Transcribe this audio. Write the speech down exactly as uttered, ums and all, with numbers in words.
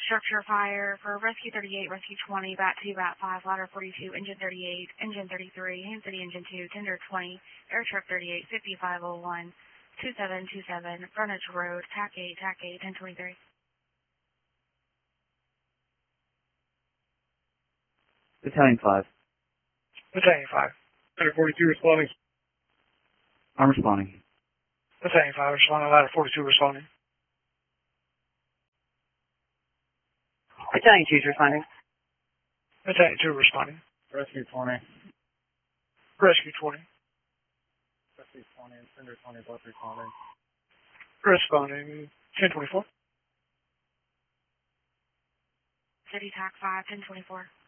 structure fire for Rescue thirty-eight, Rescue twenty, Bat two, Bat five, Ladder forty-two, Engine thirty-eight, Engine thirty-three, Haines City Engine two, Tender twenty, Air Truck thirty-eight, fifty-five oh one, two seven two seven, Frontage Road, T A C eight, T A C eight, ten twenty-three. Battalion five. Battalion five. Ladder forty-two responding. I'm responding. Battalion five responding. Ladder forty-two responding. Battalion two is responding. Battalion two responding. Rescue twenty. Rescue twenty. Rescue twenty and Tender twenty both responding. Responding. ten twenty-four. City T A C five, ten twenty-four.